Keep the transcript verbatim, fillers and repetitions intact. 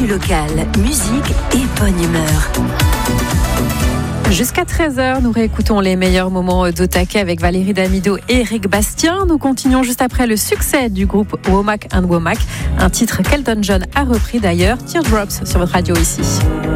local, musique et bonne humeur. Jusqu'à treize heures, nous réécoutons les meilleurs moments d'Otake avec Valérie Damido et Eric Bastien. Nous continuons juste après le succès du groupe Womack and Womack, un titre qu'Elton John a repris d'ailleurs, Teardrops sur votre radio ici.